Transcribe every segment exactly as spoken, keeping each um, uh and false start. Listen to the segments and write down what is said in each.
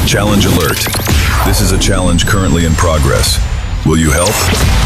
Challenge alert. This is a challenge currently in progress. Will you help?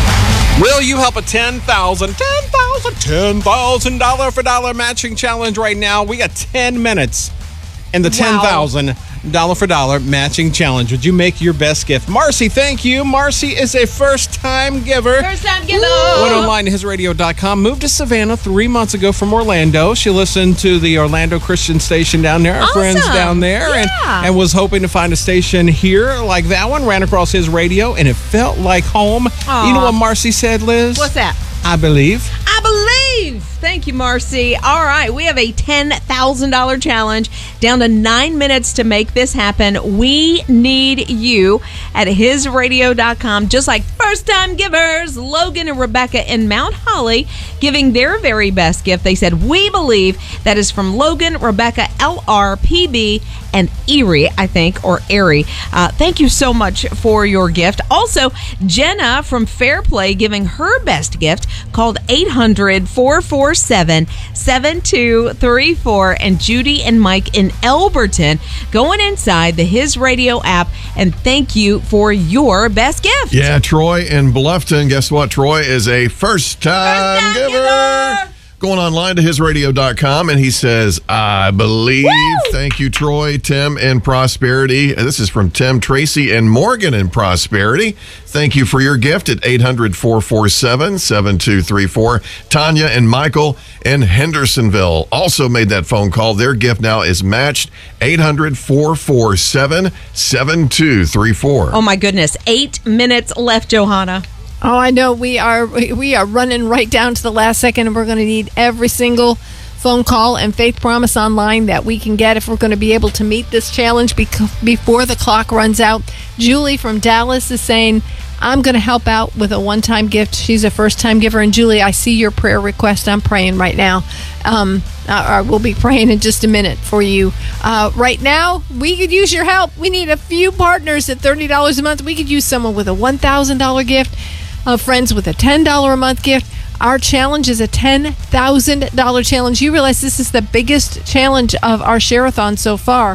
Will you help a ten thousand dollars, ten thousand dollars, ten thousand dollars for dollar matching challenge right now? We got ten minutes in the ten thousand dollars for dollar matching challenge. Would you make your best gift? Marcy, thank you. Marcy is a first-time giver. First-time giver. Went online to his radio dot com. Moved to Savannah three months ago from Orlando. She listened to the Orlando Christian station down there, our awesome. friends down there, yeah. and, and was hoping to find a station here like that one. Ran across his radio, and it felt like home. Aww. You know what Marcy said, Liz? What's that? I believe. I believe. Thank you, Marcy. All right, we have a ten thousand dollars challenge. Down to nine minutes to make this happen. We need you at his radio dot com. Just like first-time givers, Logan and Rebecca in Mount Holly, giving their very best gift. They said, we believe that is from Logan, Rebecca, L R, P B, and Erie, I think, or Erie. Uh, thank you so much for your gift. Also, Jenna from Fairplay giving her best gift, called eight hundred, four four seven, seven two three four, and Judy and Mike in Elberton going inside the His Radio app, and thank you for your best gift. Yeah, Troy in Bluffton. Guess what? Troy is a first-time First-time giver. giver. Going online to his radio dot com, and he says, I believe. Woo! Thank you, Troy, Tim, and Prosperity. And this is from Tim, Tracy, and Morgan in Prosperity. Thank you for your gift at eight hundred, four four seven, seven two three four. Tanya and Michael in Hendersonville also made that phone call. Their gift now is matched, eight hundred, four four seven, seven two three four. Oh, my goodness. Eight minutes left, Johanna. Oh, I know. We are we are running right down to the last second, and we're going to need every single phone call and Faith Promise Online that we can get if we're going to be able to meet this challenge bec- before the clock runs out. Julie from Dallas is saying, I'm going to help out with a one-time gift. She's a first-time giver. And Julie, I see your prayer request. I'm praying right now. Um, I, I will be praying in just a minute for you. Uh, right now, we could use your help. We need a few partners at thirty dollars a month. We could use someone with a one thousand dollars gift. Uh, friends with a ten dollars a month gift. Our challenge is a ten thousand dollars challenge. You realize this is the biggest challenge of our share-a-thon so far.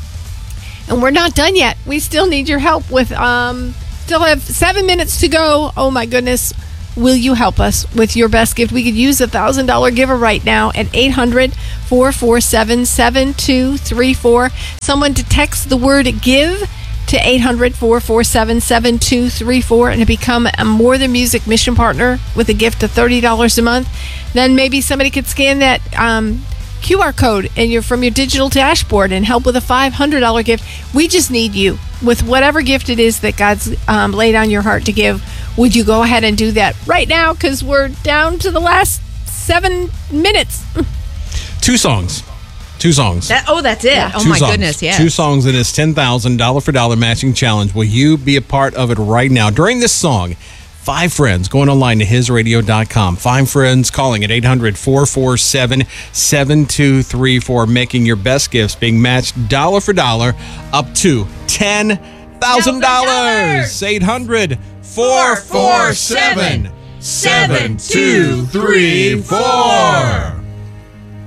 And we're not done yet. We still need your help with, um, still have seven minutes to go. Oh my goodness. Will you help us with your best gift? We could use a one thousand dollars giver right now at eight hundred, four four seven, seven two three four. Someone to text the word GIVE to eight hundred, four four seven, seven two three four and to become a More Than Music mission partner with a gift of thirty dollars a month. Then maybe somebody could scan that um, Q R code and you're from your digital dashboard and help with a five hundred dollars gift. We just need you with whatever gift it is that God's um, laid on your heart to give. Would you go ahead and do that right now? Because we're down to the last seven minutes. Two songs. Two songs. That, oh, that's it. Yeah. Oh, Two my songs. goodness, yes. Two songs in this ten thousand dollars for dollar matching challenge. Will you be a part of it right now? During this song, five friends going online to his radio dot com. Five friends calling at eight hundred, four four seven, seven two three four, making your best gifts, being matched dollar for dollar up to ten thousand dollars. eight hundred, four four seven, seven two three four.